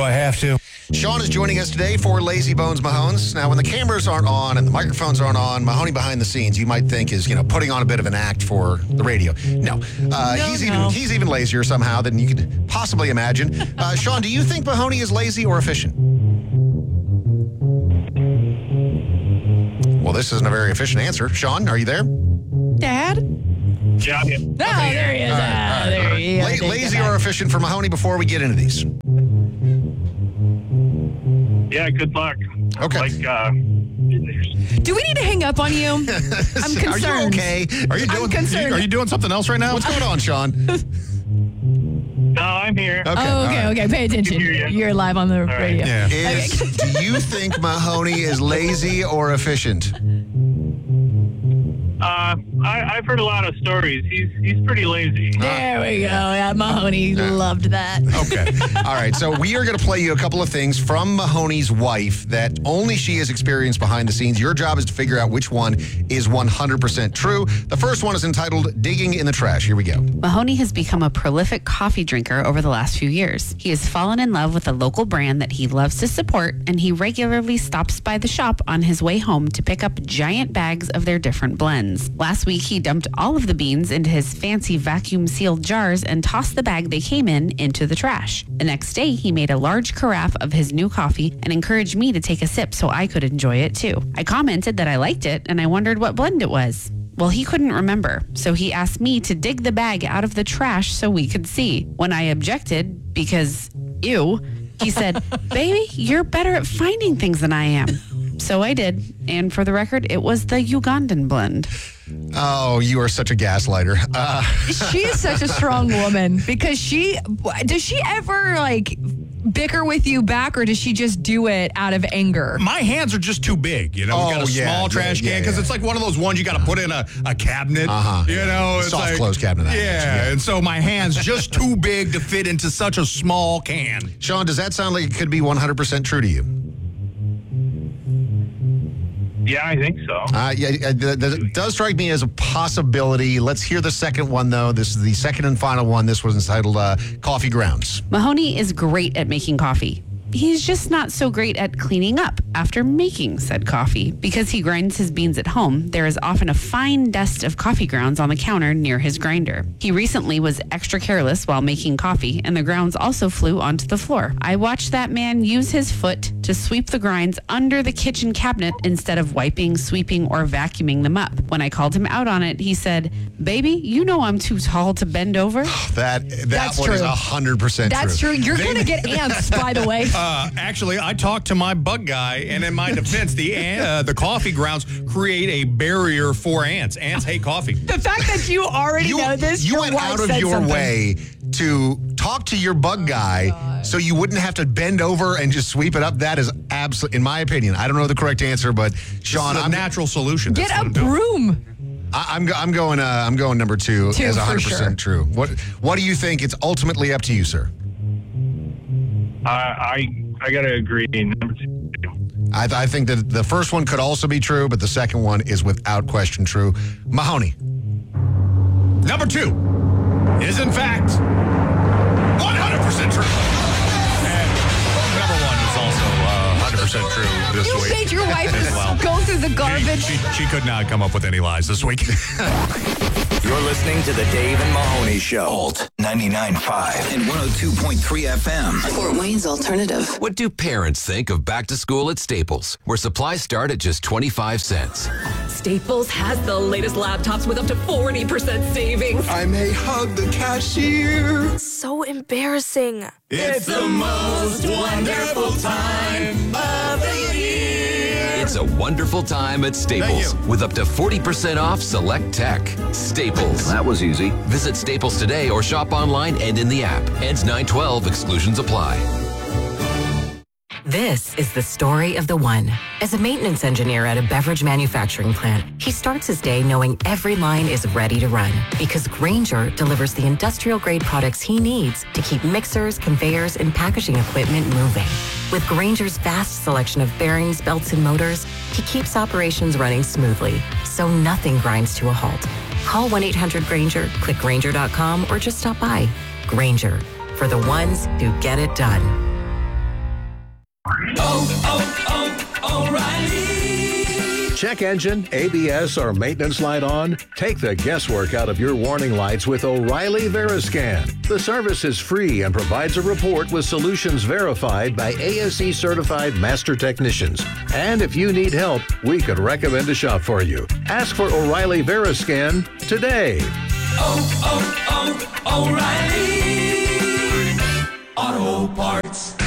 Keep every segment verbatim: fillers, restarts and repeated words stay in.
I have to. Sean is joining us today for Lazy Bones Mahones. Now, when the cameras aren't on and the microphones aren't on, Mahoney behind the scenes, you might think is, you know, putting on a bit of an act for the radio. No. Uh, no he's no. even he's even lazier somehow than you could possibly imagine. Uh, Sean, do you think Mahoney is lazy or efficient? Well, this isn't a very efficient answer. Sean, are you there? Dad? Yeah, yeah. Oh, there he is. All right, Ah, all right, there all right. he is. La- lazy or efficient for Mahoney before we get into these? Yeah, good luck. Okay. Like, uh, Do we need to hang up on you? I'm concerned. Are you okay? Are you I'm doing? concerned. Are you doing something else right now? What's going on, Sean? no, I'm here. Okay. Oh, all okay, right. okay. Pay attention. hear you. You're live on the right. radio. Yeah. Is, do you think Mahoney is lazy or efficient? Uh, I, I've heard a lot of stories. He's he's pretty lazy. There we go. Yeah, Mahoney loved that. Okay. All right. So we are going to play you a couple of things from Mahoney's wife that only she has experienced behind the scenes. Your job is to figure out which one is one hundred percent true. The first one is entitled Digging in the Trash. Here we go. Mahoney has become a prolific coffee drinker over the last few years. He has fallen in love with a local brand that he loves to support, and he regularly stops by the shop on his way home to pick up giant bags of their different blends. Last week, he dumped all of the beans into his fancy vacuum-sealed jars and tossed the bag they came in into the trash. The next day, he made a large carafe of his new coffee and encouraged me to take a sip so I could enjoy it too. I commented that I liked it, and I wondered what blend it was. Well, he couldn't remember, so he asked me to dig the bag out of the trash so we could see. When I objected, because, ew, he said, "Baby, you're better at finding things than I am." So I did, and for the record, it was the Ugandan blend. Oh, you are such a gaslighter. Uh, She is such a strong woman because she, does she ever like bicker with you back or does she just do it out of anger? My hands are just too big, you know. Oh, we got a yeah, small trash yeah, can because yeah. it's like one of those ones you got to put in a, a cabinet. Uh-huh. You know, it's Soft like, close cabinet, that Yeah, much, yeah. and so my hands just too big to fit into such a small can. Sean, does that sound like it could be one hundred percent true to you? Yeah, I think so. Uh, yeah, it it does strike me as a possibility. Let's hear the second one, though. This is the second and final one. This was entitled uh, Coffee Grounds. Mahoney is great at making coffee. He's just not so great at cleaning up after making said coffee. Because he grinds his beans at home, there is often a fine dust of coffee grounds on the counter near his grinder. He recently was extra careless while making coffee, and the grounds also flew onto the floor. I watched that man use his foot to sweep the grinds under the kitchen cabinet instead of wiping, sweeping, or vacuuming them up. When I called him out on it, he said, "Baby, you know I'm too tall to bend over." That that That's one is true. one hundred percent true. That's true. You're They- going to get ants, by the way. Uh, actually, I talked to my bug guy, and in my defense, the ant, uh, the coffee grounds create a barrier for ants. Ants hate coffee. The fact that you already You, know this, you your went wife out of said your something. way to talk to your bug guy so you wouldn't have to bend over and just sweep it up. That is absolutely, in my opinion, I don't know the correct answer, but Sean, This is a I'm, natural solution. Get That's a what I'm doing. broom. I, I'm, go- I'm going. Uh, I'm going number two, Two, as for one hundred percent true. What What do you think? It's ultimately up to you, sir. Uh, I I gotta agree. Number two. I, I think that the first one could also be true, but the second one is without question true. Mahoney. Number two is, in fact, one hundred percent true. And number one is also uh, one hundred percent true this You week. made your wife as well. go through the garbage. She, she, she could not come up with any lies this week. You're listening to the Dave and Mahoney Show. Alt ninety-nine point five and one oh two point three F M. Fort Wayne's Alternative. What do parents think of back to school at Staples, where supplies start at just twenty-five cents? Staples has the latest laptops with up to forty percent savings. I may hug the cashier. So embarrassing. It's the most wonderful time of the year. It's a wonderful time at Staples with up to forty percent off select tech. Staples. That was easy. Visit Staples today or shop online and in the app. Ends nine twelve. Exclusions apply. This is the story of the one. As a maintenance engineer at a beverage manufacturing plant, he starts his day knowing every line is ready to run because Grainger delivers the industrial-grade products he needs to keep mixers, conveyors, and packaging equipment moving. With Grainger's vast selection of bearings, belts, and motors, he keeps operations running smoothly, so nothing grinds to a halt. Call one eight hundred Grainger, click Grainger dot com, or just stop by. Grainger, for the ones who get it done. Oh, oh, O'Reilly. Check engine, A B S, or maintenance light on? Take the guesswork out of your warning lights with O'Reilly Veriscan. The service is free and provides a report with solutions verified by A S E certified master technicians. And if you need help, we could recommend a shop for you. Ask for O'Reilly Veriscan today. Oh, oh, oh, O'Reilly Auto Parts.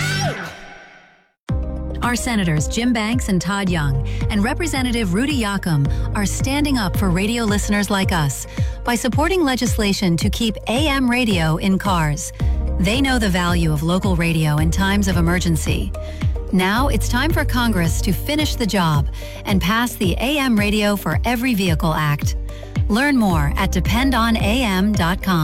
Our senators Jim Banks and Todd Young and Representative Rudy Yakum are standing up for radio listeners like us by supporting legislation to keep A M radio in cars. They know the value of local radio in times of emergency. Now it's time for Congress to finish the job and pass the A M Radio for Every Vehicle Act. Learn more at depend on A M dot com.